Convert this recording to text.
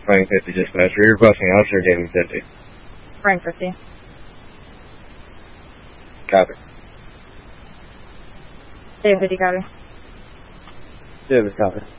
Frank 50 dispatcher. You're requesting Ouster Gaming 50. Frank 50. Copy. David 50, copy. David, copy.